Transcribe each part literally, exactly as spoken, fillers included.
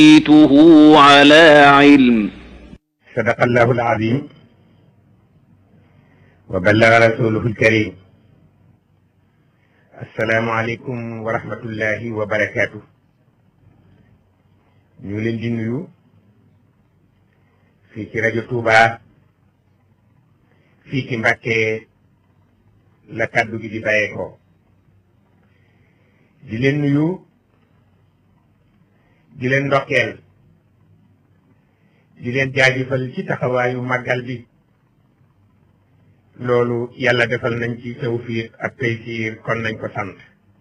أوتيته على علم. صدق الله العظيم وبلغ رسوله الكريم. السلام عليكم ورحمة الله وبركاته. ñu leen di nuyu fii ci rajo Touba fii ci Mbàkke la kàddu gi di bàyyeekoo di leen nuyu di leen ndokkeel di leen jaajëfal ci taxawaayu màggal bi. loolu yàlla defal nañ ci tawfiq ak taysiir kon nañ ko sant.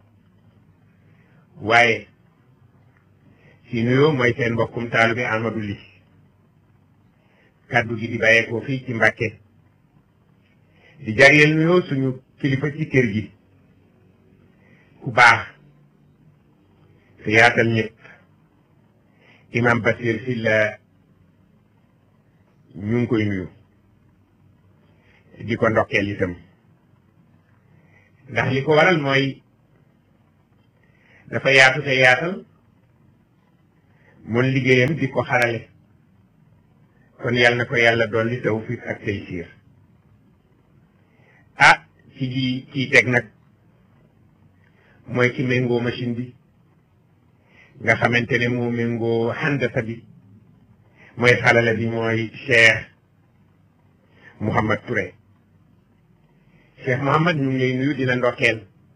waaye ci nuyoo mooy seen mbokkum taalibe Amadou Ly kàddu gi di bàyyeekoo fii ci Mbàkke di jagleel nuyoo suñu kilifa ci kër gi ku baax te yaatal ñëpp imam Basir Sylla ñu ngi koy nuyu di ko ndokkeel itam ndax li ko waral mooy dafa yaatu te yaatal mun liggéeyam di ko xarale kon yàlla na ko yàlla dolli tawfiq ak taysiir. ah ci ji ciy teg nag mooy ci méngoo machine bi nga xamante ne moo méngoo handasa bi mooy xalale bi mooy Cheikh Mouhamad Touré. Cheikh Mouhamad ñu ngi lay nuyu dina ndokkeel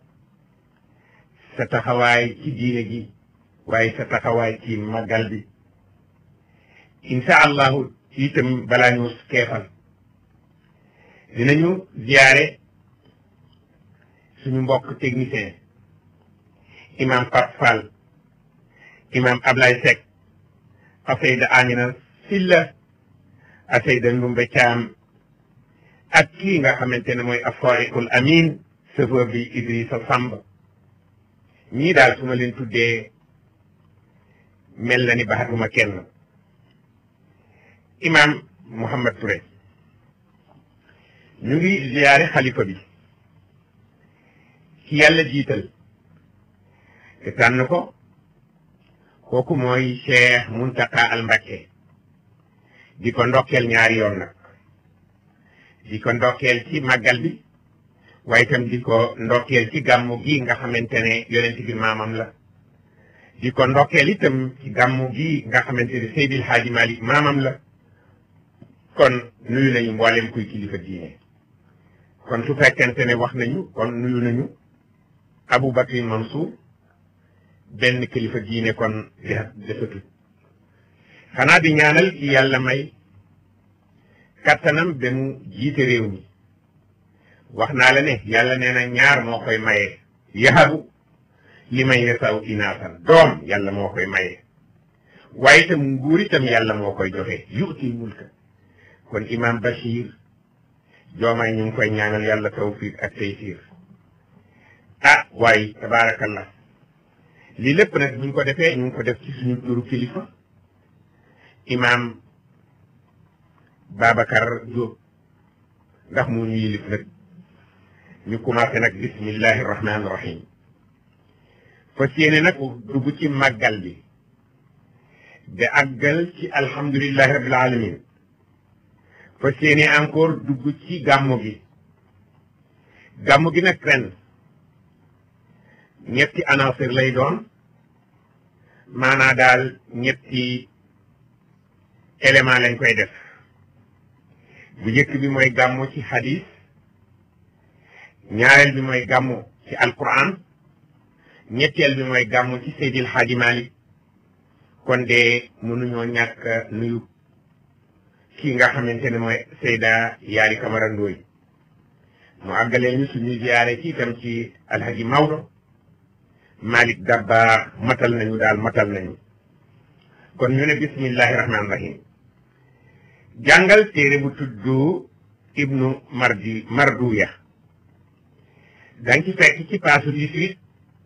sa taxawaay ci diine gi waaye sa taxawaay ci màggal bi insha allahu itam balaa ñu keefal dinañu ziyaare suñu mbokk technicien imam Pape Fall imam Ablaye Seck Aseyda Amina Sylla Aseyda Ndumbe Caam ak kii nga xamante ne mooy afaikul amin chauffeur bi Idrissa Samb ñii daal su ma leen tuddee mel na ni baxatuma kenn. imam Mouhamad Touré ñu ngi ziyaare xalifa bi ci yàlla jiital te tànn ko kooku mooy Cheikh Muntaka al Mbakke di ko ndokkeel ñaari yoon nag di ko ndokkeel ci màggal bi waaye itam di ko ndokkeel ci gàmmu gi nga xamante ne yonent bi maamam la di ko ndokkeel itam ci gàmmu gi nga xamante ne Seydil Hadji Malick maamam la kon nuyu nañu mboolem kuy kilifa diine kon su fekkente ne wax nañu kon nuyu nañu Aboubacry Mansour benn kilifa diine kon defatu xanaa di ñaanal ci yàlla may kattanam ba mu jiite réew mi. wax naa la ne yàlla nee na ñaar moo koy maye yahabu li may yasaw inaasan doom yàlla moo koy maye waaye itam nguur itam yàlla moo koy joxe yuuti mulka kon imam Bachir Diomaye ñu ngi koy ñaanal yàlla tawfiq ak taysiir. ah waaye tabaarakallah lii lépp nag ñu ngi ko defee ñu ngi ko def ci suñu turu kilifa imam Babacar Diop ndax mu ñu yilif nag ñu commencé nag bismillahi rahmaani rahim fas yéene nag dugg ci màggal bi ba àggal ci alhamdulillahi rabbil alamin fas yéene encore dugg ci gàmmu gi gàmmu gi nag ren ñetti annonceur lay doon maanaa daal ñetti élément lañ koy def bu njëkk bi mooy gàmmu ci hadis ñaareel bi mooy gàmmu ci alquran ñetteel bi mooy gàmmu ci Seydil Hadji Malick kon de mënuñoo ñàkk nuyu kii nga xamante ne mooy Seyda Yaari Kamara Ndooy mu àggalee ñu suñuy ziyaare ci itam ci alhaji Maodo Malick Dabba matal nañu daal matal nañu kon ñu ne bismillahi rahmaani rahim jàngal téere bu tudd ibnu mardi marduya danga ci fekk ci paasu dix-huit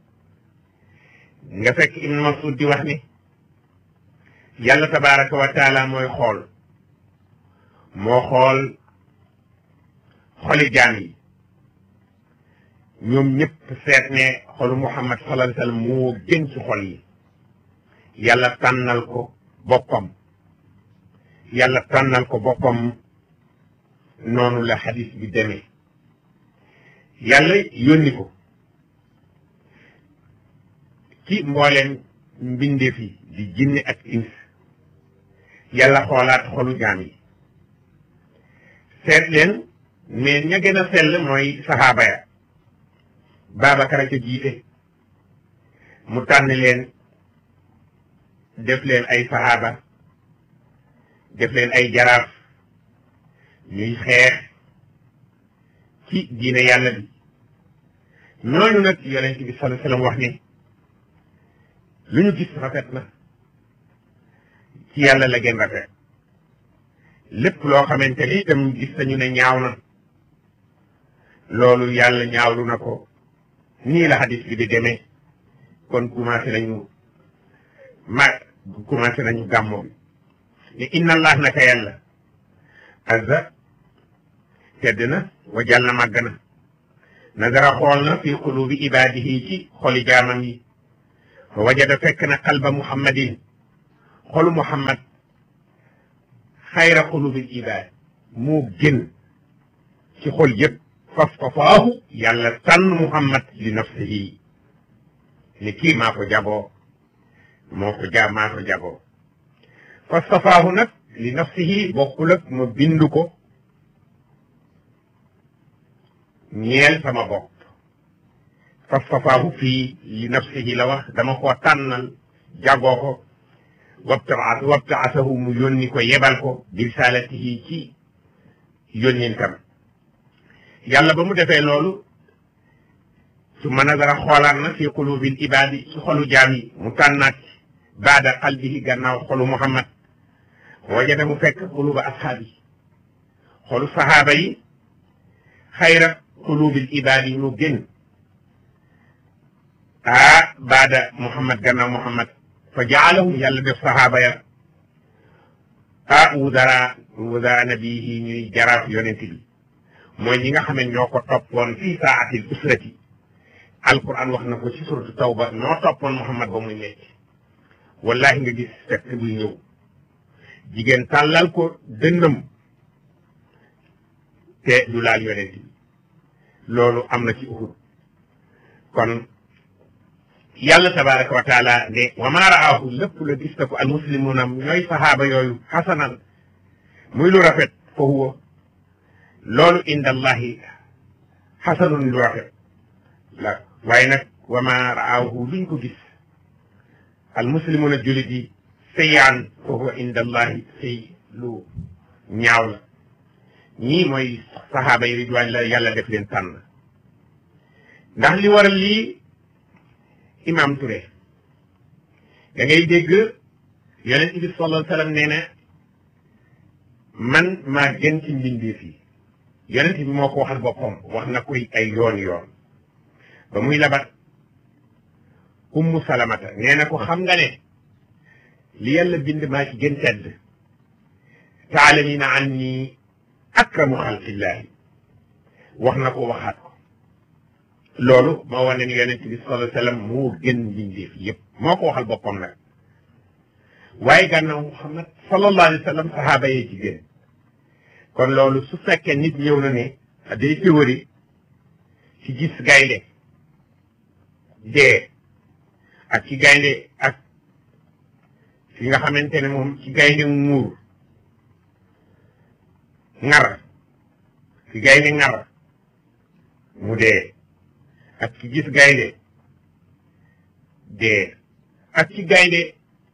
nga fekk ibnu Mas'ud di wax ni yàlla tabaraka wa taala mooy xool moo xool xoli jaam yi ñoom ñëpp seet ne xolu Muhammad sallallahu alayhi wa sallam moo gën ci xol yi yàlla tànnal ko boppam yàlla tànnal ko boppam noonu la xadis bi demee yàlla yónni ko ci mbooleem mbindeef yi di jinne ak ins yàlla xoolaat xolu jaam yi seet leen mais ña gën a sell mooy saxaaba ya Babacar a ca jiite mu tànn leen def leen ay saxaaba def leen ay jaraaf ñuy xeex ci diine yàlla bi ñooñu nag yonent bi sallallahu alayhi wasallam wax ni lu ñu gis rafet na ci yàlla la gën rafet lépp loo xamante ni itam gis nañu ne ñaaw na loolu yàlla ñaawlu na ko nii la hadis bi di demee kon commencé nañu ma commencé nañu gàmmo bi ne inna allah naka yàlla azza tedd na wa jàll na màgg na nazara xool na fi qulubi ibadihi ci xoli jaamam yi fa wajada fekk na qalba muhammadin xolu muhammad xayra qulubil ibad moo gën ci xol yëpp fastafaahu yàlla tànn muhammad li nafsihi ni kii maa ko jagoo moo ko ja maa ko jagoo fastafaahu nag li nafsihi bokkul ak ma bindu ko ñeel sama bopp fastafaahu fii li nafsihi la wax dama koo tànnal jagoo ko wabtaas wabtaasahu mu yónni ko yebal ko bi risalatihi ci yónnintam yàlla ba mu defee loolu su ma nazara xoolaat na fi qulubil ibadi ci xolu jaam yi mu tànnaat baada qalbihi gannaaw xolu muhammad wajada mu fekk quluba ashaabi xolu sahaaba yi xayra qulubil ibadi ñu gën ah baada muhammad gannaaw muhammad fa jaalahum yàlla def sahaaba ya ah wudara wudara nabihi ñuy jaraaf yonent bi mooy ñi nga xam ne ñoo ko toppoon fii saatil usrati alquran wax na ko ci suratu tawba noo toppoon muhammad ba muy metti wallahi nga gis fekk buy ñëw jigéen tàllal ko dënnam te du laal yonent bi loolu am na ci uhud kon yàlla tabaraka wa taala ne wa ma raahu lépp la gis na ko al muslimuna ñooy sahaaba yooyu xasanan muy lu rafet fa huwa loolu inda allahi xasanun lu rafet la waaye nag wa ma raahu luñ ko gis al muslimuna julit yi sayaan fa huwa inda allahi say lu ñaaw la ñii mooy sahaaba yi ridwaan la yàlla def leen tànn ndax li waral lii imam Touré da ngay dégg yonent bi sallallahu alayhi wa sallam nee na man maa gën ci mbindeef yi yonent bi moo ko waxal boppam wax na koy ay yoon yoon ba muy labat ummu salamata nee na ko xam nga ne li yàlla bind maa ci gën tedd taalamina anni akramu xalqillahi wax na ko waxaat ko loolu moo wane ni yonent bi sallallahu alayhi wa sallam moo gën mbindeef yëpp moo ko waxal boppam nag waaye gànnaaw Muhammad sallallahu alayhi wa sallam sahaaba yee ci gën kon loolu su fekkee nit ñëw na ne day théorie ci gis gaynde dee ak ci gaynde ak fi nga xamante ne moom ci gaynde muur ŋar ci gaynde ŋar mu dee ak ci gis gaynde dee ak ci gaynde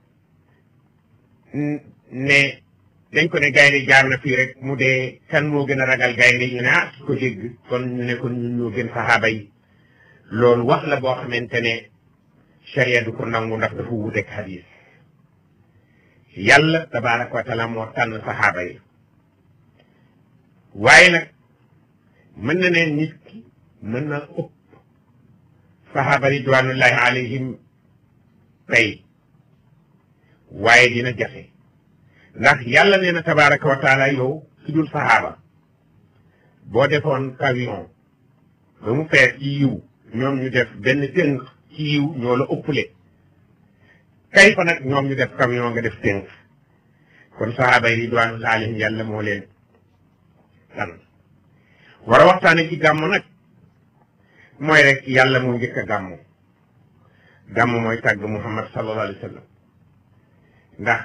ne dañ ko ne gaynde jaar na fii rek mu dee kan moo gën a ragal gaynde ñu ne ah ki ko dégg kon ñu ne kon ñun ñoo gën saxaaba yi loolu wax la boo xamante ne sharia du ko nangu ndax dafa wuuteeg hadis yàlla tabaraka wa taala moo tànn saxaaba yi waaye nag mën na ne nit ki mën na ëpp saxaaba ridwanullahi alayhim tey waaye dina jafe ndax yàlla nee na tabaraka wa taala yow ki dul saxaaba boo defoon pavillon ba mu fees ci yiw ñoom ñu def benn tënk ci yiw ñoo la ëppale kay fa nag ñoom ñu def camion nga def tënk kon sahaaba yi ridwanullahi alayhim yàlla moo leen tan war a waxtaane ci gàmmu nag mooy rek yàlla moo njëkk a gàmmu gàmmu mooy tàgg muhammad sallallahu alayhi wa sallam ndax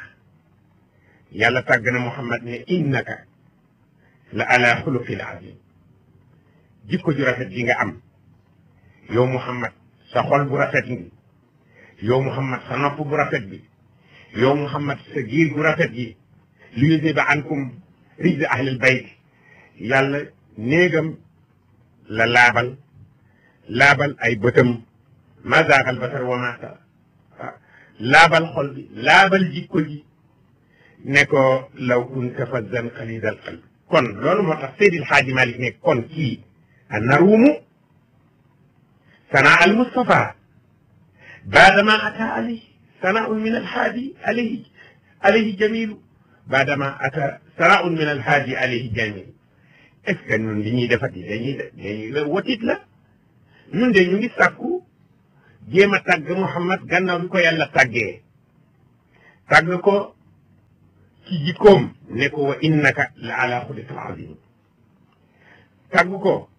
yàlla tàgg na muhammad ne innaka la ala xuluqil azim jikko ju rafet ji nga am yow muhammad sa xol bu rafet bi yow muhammad sa nopp bu rafet bi yow muhammad sa giir gu rafet gi li yuziba ankum rijza ahlil bayt yàlla néegam la laabal laabal ay bëtam ma zaagal basar wa ma sa laabal xol bi laabal jikko ji ne ko law kunta fazzan xalidal qalb kon loolu moo tax Seydil Xaaji Malik ne kon kii a naruumu sanaa al Mustafa baadama ata alayhi sanaun min alhaadi alayhi alayhi jamilu baadama ata sanaun min alhaadi alayhi jamilu est ce que ñun li ñuy defati dañuy dañuy watit la ñun de ñu ngi sàkku jéem a tàgg Muhammad gannaaw bi ko yàlla tàggee tàgg ko ci jikkoom ne ko wa innaka la ala xuluqin azim tàgg ko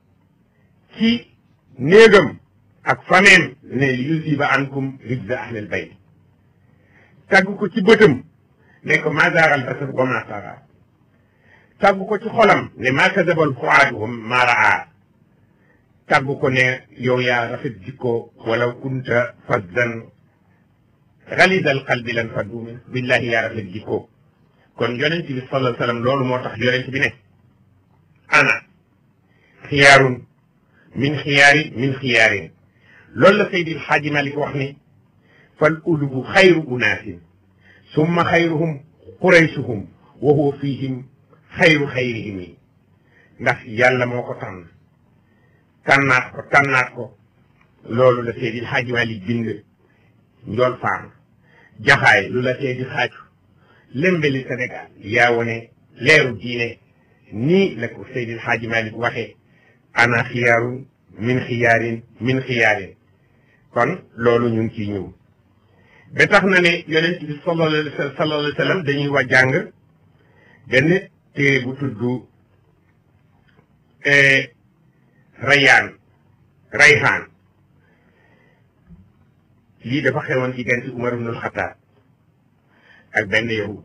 ci néegam ak fameem ne li yusiba ankum rijza ahlil bayt tàgg ko ci bëtam ne ko ma zaagal basar wa ma taxa tàgg ko ci xolam ne ma kazabal fuaadu ma raa tàgg ko ne yow yaa rafet jikko walaw kunta faddan xalidal qalbi lan faddu min billahi yaa rafet jikko kon yonent bi sallallahu alayhi wa sallam loolu moo tax yonent bi ne ana xiyaarun min xiyaarin min xiyaarin loolu la Seydil Xaaji Malik wax ni fal ulubu xayru unaasin summa xayruhum quraysuhum wa huwa fihim xayru xayrihim yi ndax yàlla moo ko tànn tànnaat ko tànnaat ko loolu la Seydil Xaaji Malik bind njool faam jaxaay lu la Seydi xaaju lembeli Sénégal yaa wone leeru diine nii la ko Seydil Xaaji Malik waxee ana xiyaarun min xiyaarin min xiyaarin kon loolu ñu ngi ciy ñëw ba tax na ne yonent bi sallallahu alayhi wa sallam dañuy wa jàng benn téere bu tudd rayaan rayhaan lii dafa xewoon diggante Umar ibnul Xattaab ak benn yahud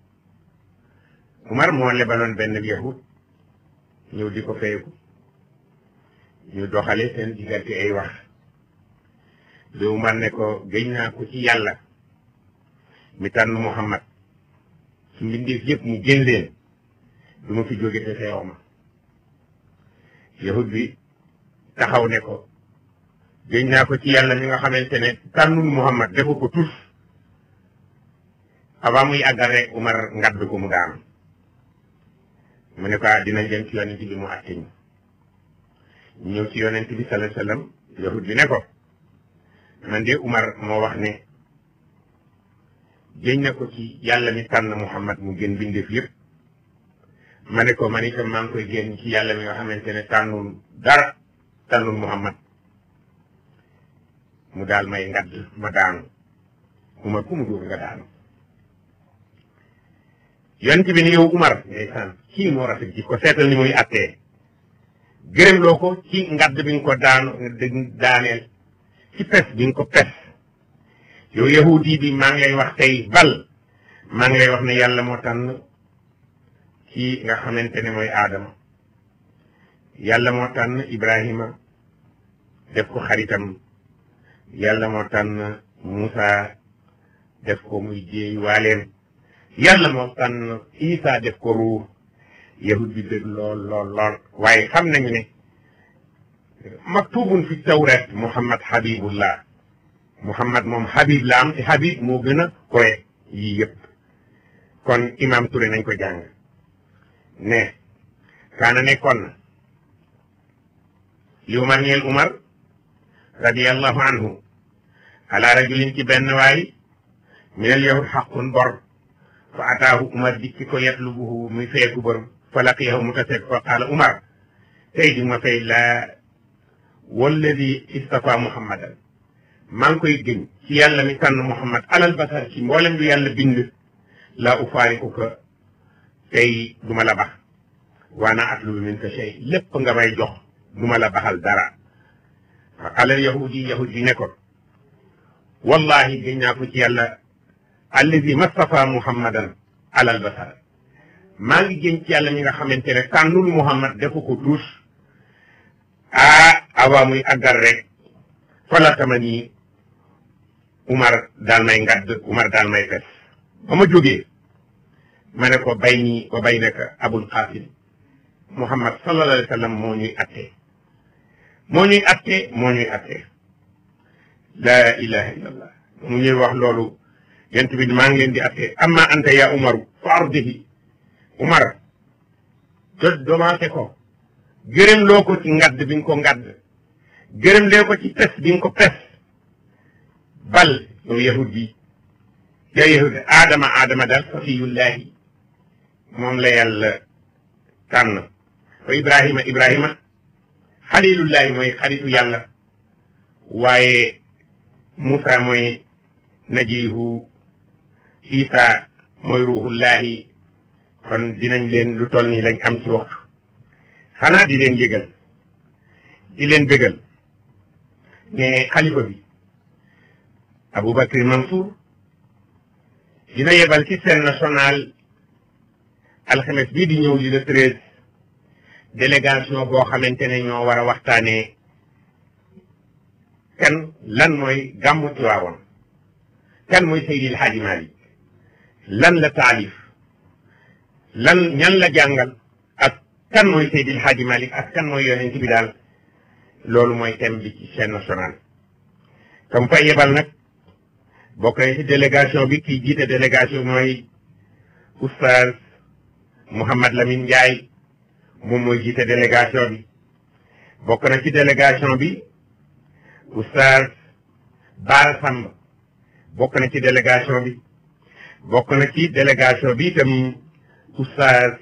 Umar moo lebaloon benn yahud ñëw di ko fayeku ñu doxale seen diggante ay wax bi Umar ne ko gëñ naa ko ci yàlla mi tànn Muhammad su mbindeef yëpp mu gën leen du ma fi jóge te feew ma yahud bi taxaw ne ko gëñ naa ko ci yàlla mi nga xamante ne tànnul Muhammad defu ko tus avant muy àggal rek Umar ngadd ko mu daanu mu ne ko dinañ dem ci yonent bi mu àtte ñu ñëw ci yonent bi sallallahu alayhi wasallam yahud bi ne ko man de Umar moo wax ne géñ na ko ci yàlla mi tànn Muhammad mu gën bindeef yëpp ma ne ko man itam maa ngi koy génn ci yàlla mi nga xamante ne tànnul dara tànnul Muhammad mu daal may ngadd ma daanu Umar ku mu dóor nga daanu yonent bi ni yow Umar ndeysaan kii moo rafet ji ko seetal ni muy attee gërëm loo ko ci ngadd bi nga ko daanu daaneel ci pes bi nga ko pes yow yahudi bi maa ngi lay wax tey bal maa ngi lay wax ne yàlla moo tànn ci nga xamante ne mooy Aadama yàlla moo tànn Ibrahima def ko xaritam yàlla moo tànn Musa def ko muy jéey waaleem yàlla moo tànn Isa def ko ruux yahud bi dëgg lool lool lool waaye xam nañu ne maktubun fi tawrat Muhammad Habibullah Muhammad moom Habib la am te Habib moo gën a koy yii yëpp kon imam Touré nañ ko jàng ne kaana nekkoon na li Umar ñeel Umar radiyallahu anhu ala rajulin ci benn waay minal yahud xaqun bor fa ataahu Umar dikki ko yatlubuhu muy feeku borom fa laqiyahu mu taseeg fa qaala Umar tey di ma fay laa walladi istafa Muhammadan maa ngi koy gën ci yàlla mi tànn Muhammad alal basar ci mboolem lu yàlla bind laa ufaariku ko tey duma la bax waana atlubu minka shay lépp nga may jox duma la baxal dara alal yahudi yahudi ne ko wallahi gën naa ko ci yàlla allazi mastafa muhammadan alal basar maa ngi gën ci yàlla mi nga xamante ne tànnul Muhammad defu ko tuus ah awaa muy aggar rek fala tama nii Umar daal may ngadd Umar daal may fes ba ma jógee ma ne ko bay nii ba bay nekk Abul Qasim Muhammad sallallahu alayhi wa sallam moo ñuy atte moo ñuy atte moo ñuy atte laa ilaha illallah mu ñuy wax loolu yent bi maa ngi leen di atte amma anta ya Umaru fa ardihi Umar jot domaate ko gërëm loo ko ci ngadd bi nga ko ngadd gërëm lee ko ci pes bi nga ko pes bal yow yahud bi yow yahud aadama aadama daal safiyullahi moom la yàlla tànn wa ibrahima ibrahima xalilullahi mooy xaritu yàlla waaye Musa mooy najihu Isa mooy ruuhullahi kon dinañ leen lu toll nii lañ am ci waxtu xanaa di leen yëgal di leen bégal ne xalifa bi Aboubacry Mansour dina yebal ci scène nationale alxames bii di ñëw di le treize délégation boo xamante ne ñoo war a waxtaanee kan lan mooy gàmmu Tiwaawan kan mooy Seydil Hadji Malick lan la taalif lan ñan la jàngal ak kan mooy Seydil Hadji Malick ak kan mooy yonent bi daal loolu mooy thème bi ci scène nationale comme fa yebal nag bokk na ci délégation bi kii jiite délégation mooy oustaz Mouhamad Lamine Ndiaye moom mooy jiite délégation bi bokk na ci délégation bi oustaz Baara Samb bokk na ci délégation bi bokk na ci délégation bi itam oustaz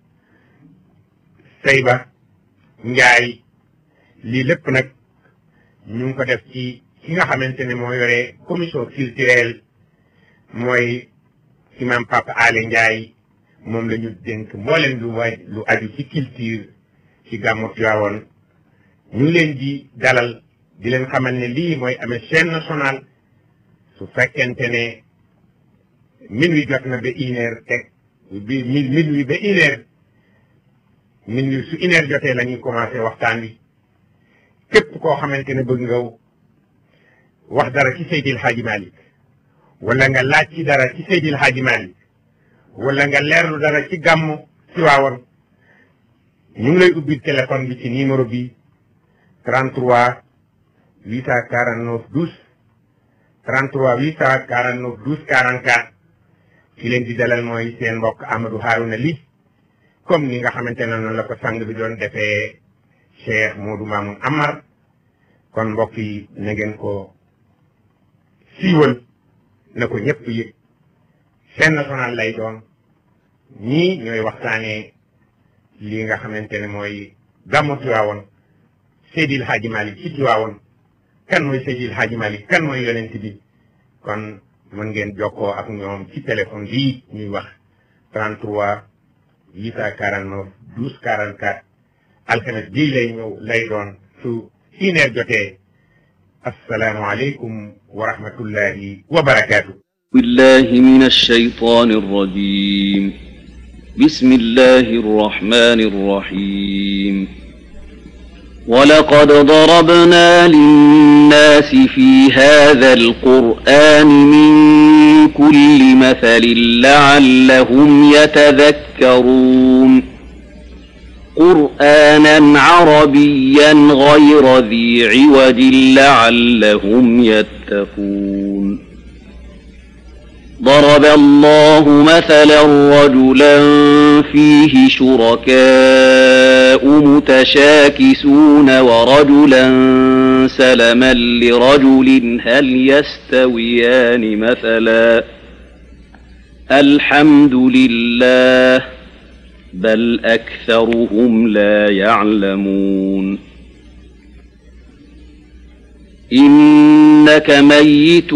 Seyba Ndiaye lii lépp nag ñu ngi ko def ci ki nga xamante ne moo yore commission culturelle mooy imam Papa Ale Ndiaye moom la ñu dénk mboolem lu waaj lu aju ci culture ci gàmmu Tiwaawan ñu ngi leen di dalal di leen xamal ne lii mooy amee chaîne nationale su fekkente ne minuit jot na ba une heure teg bi minuit ba une heure minuit su une heure jotee la ñuy commencé waxtaan wi képp koo xamante ne bëgg nga wax dara ci Seydil Hadji Malick wala nga laaj ci dara ci Seydil Hadji Malick wala nga leerlu dara ci gàmmu Tiwaawan ñu ngi lay ubbi téléphone bi ci numéro bi trente-trois huit cent quarante-neuf douze trente-trois huit cent quarante-neuf douze quarante-quatre ki leen di dalal mooy seen mbokk Amadou Harouna Ly comme ni nga xamante ne noonu la ko sang bi doon defee Cheikh Modou Mamoun Amar kon mbokk yi na ngeen ko siiwal na ko ñëpp yëg chaîne nationale lay doon ñii ñooy waxtaanee lii nga xamante ne mooy gàmmu Tiwaawan Seydil Hadji Malick ci Tiwaawan kan mooy Seydil Hadji Malick kan mooy yonent bi kon mën ngeen jokkoo ak ñoom ci téléphone bii ñuy wax trente-trois huit cent quarante-neuf douze quarante-quatre alxames bii lay ñëw lay doon su une heure jotee assalaamu aleykum wa rahmatullahi wa barakaatu. billahi min ash-shaytaani r-rajiim bismillahi r-rahmaani r-rahiim ولقد ضربنا للناس في هذا القرآن من كل مثل لعلهم يتذكرون قرآنا عربيا غير ذي عوج لعلهم يتقون ضرب الله مثلا رجلا فيه شركاء متشاكسون ورجلا سلما لرجل هل يستويان مثلا الحمد لله بل أكثرهم لا يعلمون إنك ميت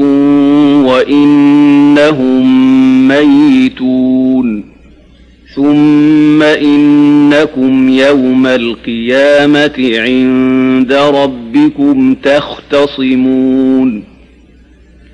وإنهم ميتون ثم إنكم يوم القيامة عند ربكم تختصمون